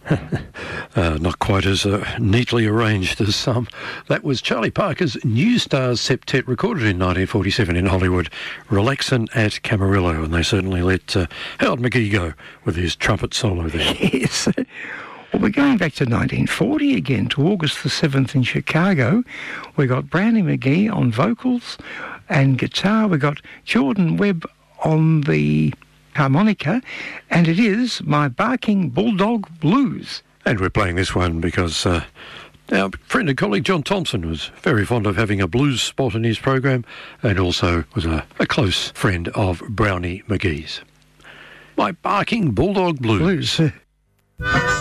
Not quite as neatly arranged as some. That was Charlie Parker's New Stars Septet, recorded in 1947 in Hollywood, Relaxin' at Camarillo, and they certainly let Howard McGhee go with his trumpet solo there. Yes. Well, we're going back to 1940 again, to August the 7th in Chicago. We got Brownie McGhee on vocals and guitar. We got Jordan Webb on the harmonica, and it is My Barking Bulldog Blues. And we're playing this one because our friend and colleague John Thompson was very fond of having a blues spot in his program, and also was a close friend of Brownie McGhee's. My Barking Bulldog Blues.